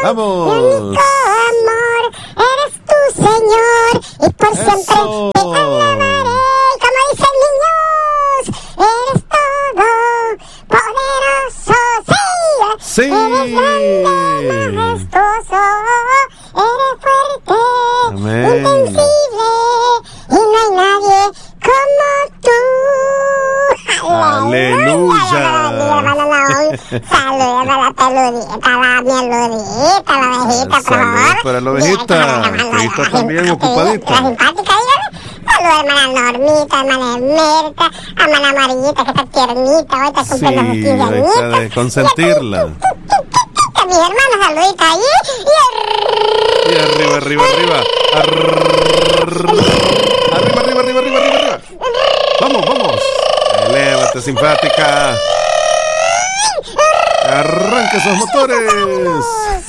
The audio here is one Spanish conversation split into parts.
¡Vamos! Mi único amor, eres tú, Señor, y por siempre te alabaré. Como dicen niños, eres todo poderoso, sí. Eres grande, majestuoso, eres fuerte, amén, invencible, y no hay nadie como tú. ¡Aleluya! Saludos a la peludita, la mieludita, la ovejita, por Salud favor. para la ovejita, que está también ocupadita. La simpática, saludos a hermana Normita, a hermana Emerta, a hermana Amarillita, que está tiernita, hoy está cumpliendo sus 15 añitos. Hay que consentirla. A mis hermanos, saluditos allí. Y arriba. Arriba. Vamos. Elévate, simpática. Arranca esos motores.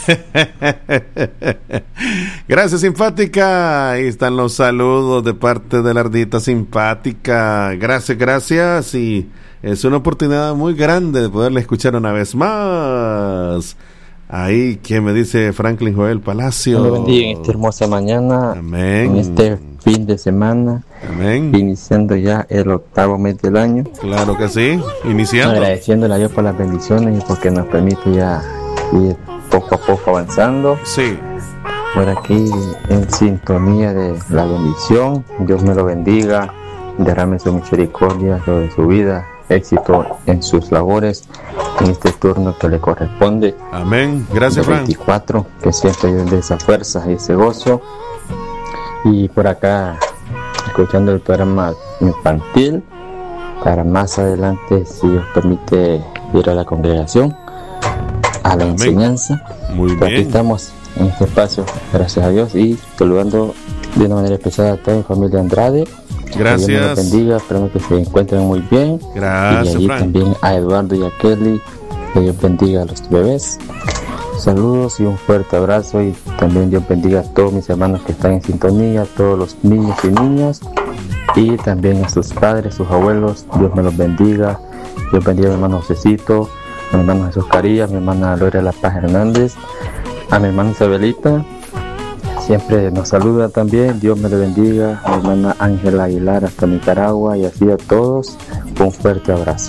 Gracias, simpática. Ahí están los saludos de parte de la ardita simpática. Gracias. Y es una oportunidad muy grande de poderle escuchar una vez más. Ahí, ¿quién me dice? Franklin Joel Palacio. Dios bendiga en esta hermosa mañana. Amén. En este fin de semana. Amén. Iniciando ya el 8º mes del año. Claro que sí. Iniciando. Agradeciéndole a Dios por las bendiciones y porque nos permite ya ir poco a poco avanzando. Sí. Por aquí en sintonía de la bendición. Dios me lo bendiga. Derrame su misericordia sobre su vida. Éxito en sus labores en este turno que le corresponde. Amén. Gracias, Frank. 24, que siempre de esa fuerza y ese gozo. Y por acá escuchando el programa infantil para más adelante, si Dios permite, ir a la congregación, a la enseñanza. Muy bien. Aquí estamos en este espacio, gracias a Dios, y saludando de una manera especial a toda mi familia Andrade. Gracias. Que Dios me los bendiga, esperamos que se encuentren muy bien. Gracias, y allí Frank. también a Eduardo y a Kelly, que Dios bendiga a los bebés. Saludos y un fuerte abrazo, y también Dios bendiga a todos mis hermanos que están en sintonía, a todos los niños y niñas, y también a sus padres, sus abuelos. Dios me los bendiga. Dios bendiga a mi hermano Josecito, a mi hermano Jesús Carías, a mi hermana Gloria La Paz Hernández, a mi hermana Isabelita, siempre nos saluda también. Dios me lo bendiga. A mi hermana Ángela Aguilar hasta Nicaragua, y así a todos un fuerte abrazo.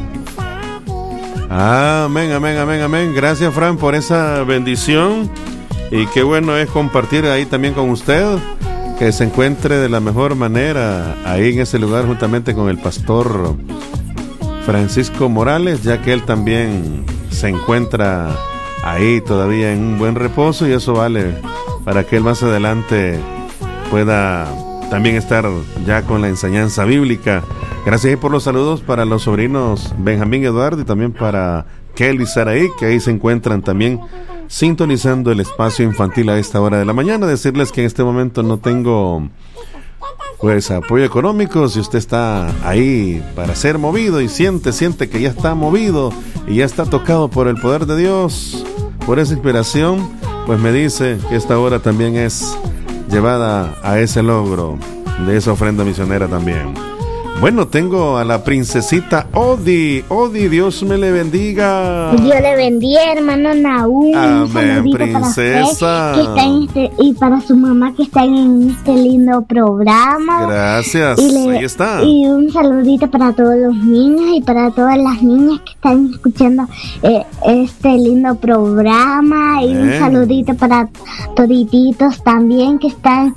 Amén. Gracias, Fran, por esa bendición. Y qué bueno es compartir ahí también con usted, que se encuentre de la mejor manera ahí en ese lugar juntamente con el pastor Francisco Morales, ya que él también se encuentra ahí todavía en un buen reposo, y eso vale para que él más adelante pueda también estar ya con la enseñanza bíblica. Gracias por los saludos para los sobrinos Benjamín Eduardo y también para Kelly Saraí, que ahí se encuentran también sintonizando el espacio infantil a esta hora de la mañana. Decirles que en este momento no tengo pues apoyo económico. Si usted está ahí para ser movido y siente que ya está movido y ya está tocado por el poder de Dios, por esa inspiración, pues me dice que esta hora también es llevada a ese logro de esa ofrenda misionera también. Bueno, tengo a la princesita Odi. Odi, Dios me le bendiga. Dios le bendiga, hermano Naúl. Amén, princesa. Para usted, que está y para su mamá que está en este lindo programa. Gracias, ahí está. Y un saludito para todos los niños y para todas las niñas que están escuchando este lindo programa. Y un saludito para todititos también que están...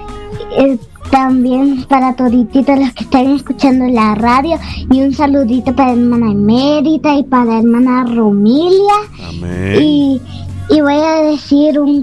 también para todititos los que están escuchando la radio, y un saludito para hermana Emérita y para hermana Romilia. Amén. Y voy a decir un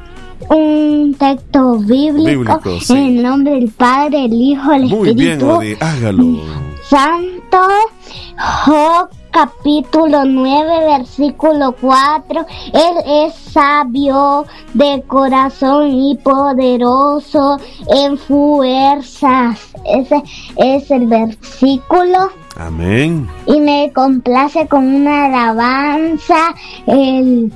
texto bíblico sí. En el nombre del Padre, el Hijo, el Muy Espíritu bien, Odi, hágalo. Santo. Job capítulo 9 versículo 4. Él es sabio de corazón y poderoso en fuerzas. Ese es el versículo. Amén. Y me complace con una alabanza el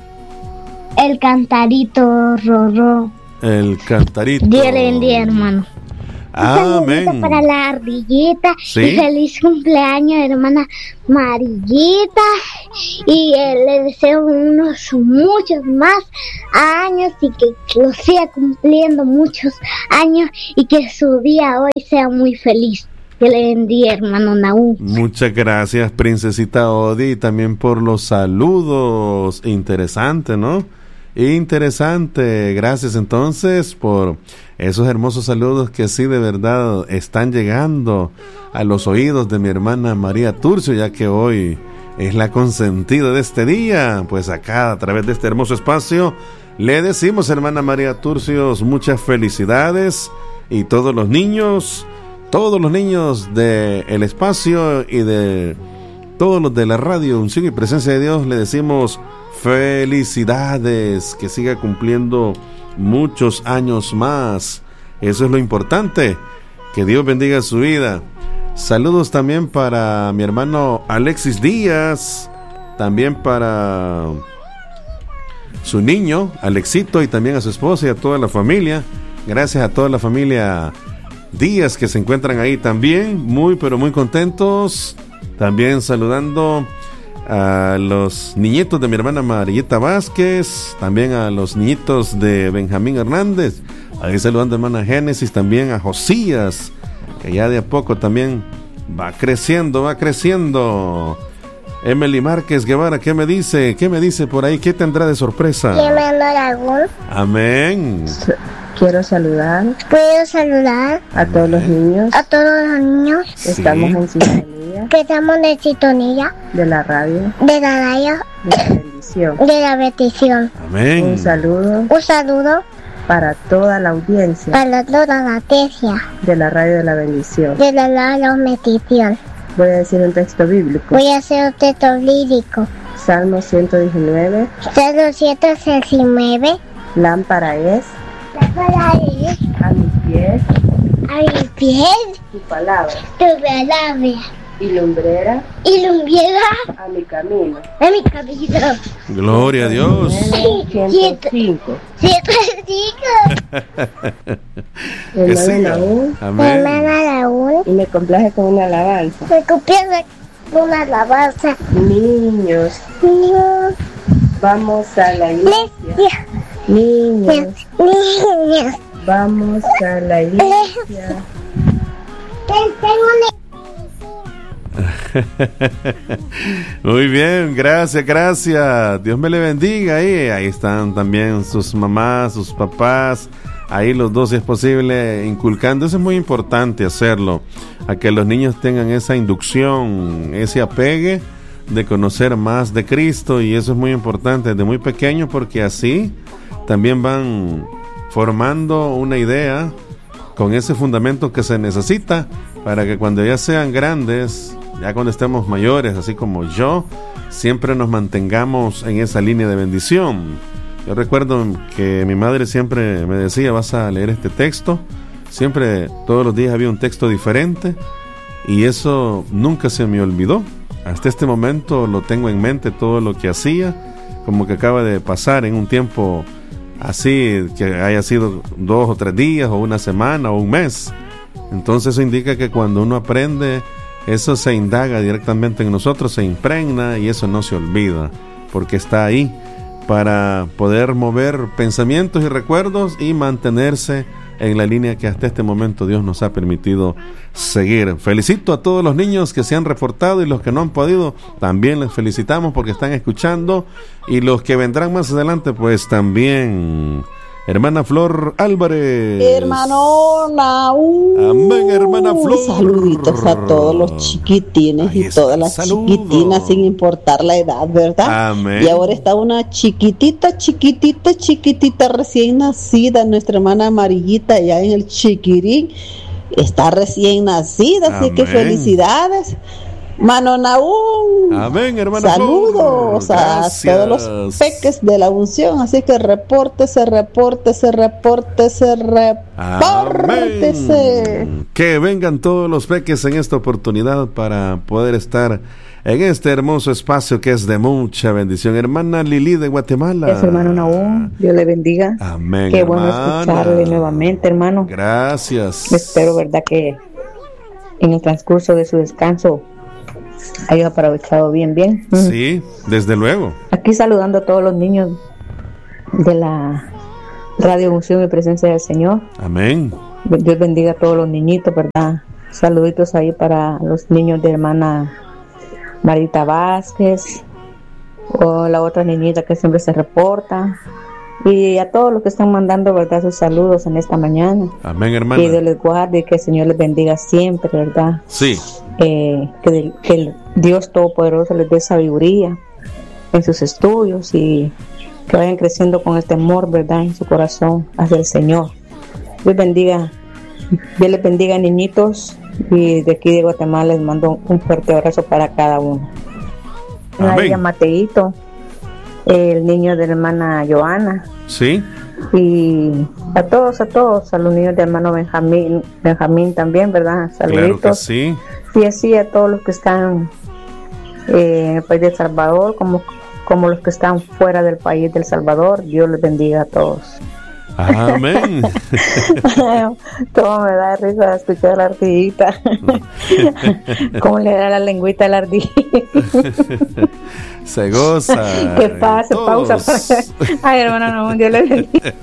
cantarito Rorró. El cantarito. Dios le bendiga, hermano. Amén. Para la ardillita. ¿Sí? Y feliz cumpleaños, hermana Marillita. Y le deseo muchos más años y que lo siga cumpliendo muchos años y que su día hoy sea muy feliz. Que le bendiga, hermano Naúm. Muchas gracias, princesita Odi, y también por los saludos. Interesante, ¿no? Interesante. Gracias entonces por esos hermosos saludos que sí de verdad están llegando a los oídos de mi hermana María Turcio, ya que hoy es la consentida de este día. Pues acá, a través de este hermoso espacio, le decimos, hermana María Turcio, muchas felicidades, y todos los niños del espacio y de todos los de la radio Unción y Presencia de Dios, le decimos felicidades, que siga cumpliendo muchos años más. Eso es lo importante, que Dios bendiga su vida. Saludos también para mi hermano Alexis Díaz, también para su niño Alexito, y también a su esposa y a toda la familia. Gracias a toda la familia Díaz que se encuentran ahí también, muy pero muy contentos. También saludando a los niñitos de mi hermana Marillita Vázquez, también a los niñitos de Benjamín Hernández, ahí saludando a hermana Génesis, también a Josías, que ya de a poco también va creciendo. Emily Márquez Guevara, ¿qué me dice por ahí? ¿Qué tendrá de sorpresa? Amén. Quiero saludar. ¿Puedo saludar? A todos los niños. A todos los niños. Sí. Estamos en sintonía. Que estamos en sintonía. De la radio. De la radio. De la bendición. De la bendición. Amén. Un saludo. Un saludo. Para toda la audiencia. Para toda la audiencia. De la radio de la bendición. De la radio bendición. Voy a decir un texto bíblico. Voy a hacer un texto bíblico. Salmo 119. Salmo 119. Lámpara es. Lámpara es. A mis pies. A mis pies. Tu palabra. Tu palabra. Y lumbrera. Y lumbrera. A mi camino. A mi camino. Gloria a Dios. 105. 105. Hermana Naúm. Amén. Hermana Naúm. Y me complace con una alabanza. Me copié una alabanza. Niños. Niños. Vamos a la iglesia. Niños. Niños. Vamos a la iglesia. Muy bien, gracias. Dios me le bendiga. Ahí están también sus mamás, sus papás, ahí los dos si es posible inculcando. Eso es muy importante hacerlo, a que los niños tengan esa inducción, ese apegue de conocer más de Cristo, y eso es muy importante desde muy pequeño, porque así también van formando una idea con ese fundamento que se necesita para que cuando ya sean grandes, ya cuando estemos mayores, así como yo, siempre nos mantengamos en esa línea de bendición. Yo recuerdo que mi madre siempre me decía, vas a leer este texto. Siempre, todos los días había un texto diferente, y eso nunca se me olvidó. Hasta este momento lo tengo en mente, todo lo que hacía, como que acaba de pasar en un tiempo así, que haya sido 2 o 3 días, o una semana, o un mes. Entonces eso indica que cuando uno aprende, eso se indaga directamente en nosotros, se impregna, y eso no se olvida, porque está ahí para poder mover pensamientos y recuerdos y mantenerse en la línea que hasta este momento Dios nos ha permitido seguir. Felicito a todos los niños que se han reportado, y los que no han podido, también les felicitamos porque están escuchando, y los que vendrán más adelante, pues también. Hermana Flor Álvarez. Hermano Naúm. Amén, hermana Flor. Saluditos a todos los chiquitines. Ahí y todas las saludo. chiquitinas, sin importar la edad, ¿verdad? Amén. Y ahora está una chiquitita recién nacida, nuestra hermana Amarillita, allá en el Chiquirín. Está recién nacida, así Amén. que felicidades. Mano Naúm. Amén, hermana. Saludos Flor. a Gracias. todos los peques de la unción, así que repórtese. Amén. Que vengan todos los peques en esta oportunidad para poder estar en este hermoso espacio que es de mucha bendición. Hermana Lili de Guatemala. Es hermano Nahum, Dios le bendiga. Amén. Qué hermana. bueno escucharle nuevamente, hermano. Gracias. Espero, verdad, que en el transcurso de su descanso haya aprovechado bien. Sí, desde luego. Aquí saludando a todos los niños de la Radio Unción y Presencia del Señor. Amén. Dios bendiga a todos los niñitos, ¿verdad? Saluditos ahí para los niños de hermana Marita Vázquez, o la otra niñita que siempre se reporta, y a todos los que están mandando, ¿verdad?, sus saludos en esta mañana. Amén, hermana. Que Dios les guarde y que el Señor les bendiga siempre, ¿verdad? Sí. Que el Dios Todopoderoso les dé sabiduría en sus estudios y que vayan creciendo con el temor, ¿verdad?, en su corazón hacia el Señor. Dios les bendiga, niñitos, y de aquí de Guatemala les mando un fuerte abrazo para cada uno. Amén. A Mateito, el niño de la hermana Joana. Sí. Y a todos, a los niños del hermano Benjamín también, ¿verdad? Saluditos. Claro que sí. Y así a todos los que están en el país de El Salvador, como los que están fuera del país de El Salvador. Dios les bendiga a todos. Amén. Todo me da risa escuchar a la ardillita. Cómo le da la lengüita a la ardilla. Se goza. Que pase, pausa. Ay, hermano, no, Dios le bendiga.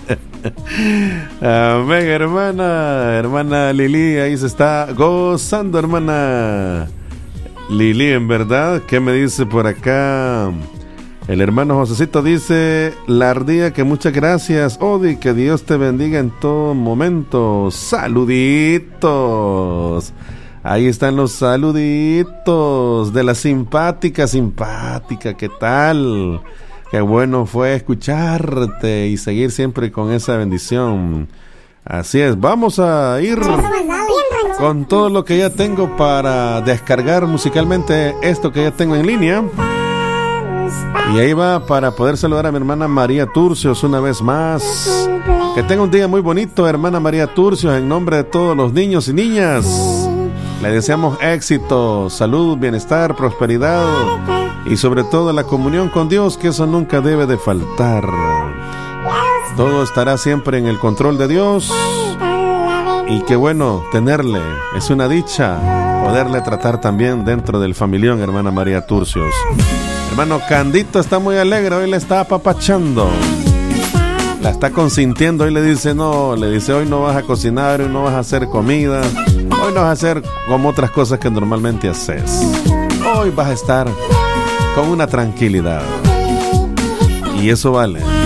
Amén, hermana Lili, ahí se está gozando, hermana Lili, en verdad. ¿Qué me dice por acá? El hermano Josecito dice: la ardilla, que muchas gracias, Odi, que Dios te bendiga en todo momento. Saluditos. Ahí están los saluditos de la simpática, ¿qué tal? Qué bueno fue escucharte y seguir siempre con esa bendición. Así es, vamos a ir con todo lo que ya tengo para descargar musicalmente esto que ya tengo en línea. Y ahí va para poder saludar a mi hermana María Turcios una vez más. Que tenga un día muy bonito, hermana María Turcios, en nombre de todos los niños y niñas. Le deseamos éxito, salud, bienestar, prosperidad y sobre todo la comunión con Dios, que eso nunca debe de faltar. Todo estará siempre en el control de Dios. Y qué bueno tenerle, es una dicha poderle tratar también dentro del familión, hermana María Turcios. Hermano Candito está muy alegre, hoy le está apapachando, la está consintiendo, hoy le dice hoy no vas a cocinar, hoy no vas a hacer comida, hoy no vas a hacer como otras cosas que normalmente haces, hoy vas a estar con una tranquilidad, y eso vale.